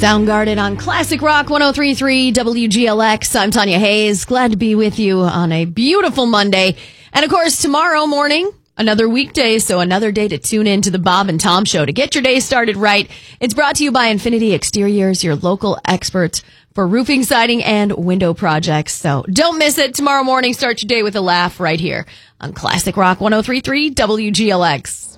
Soundgarden on Classic Rock 103.3 WGLX. I'm Tanya Hayes. Glad to be with you on a beautiful Monday. And of course, tomorrow morning, another weekday, so another day to tune in to the Bob and Tom Show to get your day started right. It's brought to you by Infinity Exteriors, your local experts for roofing, siding, and window projects. So don't miss it. Tomorrow morning, start your day with a laugh right here on Classic Rock 103.3 WGLX.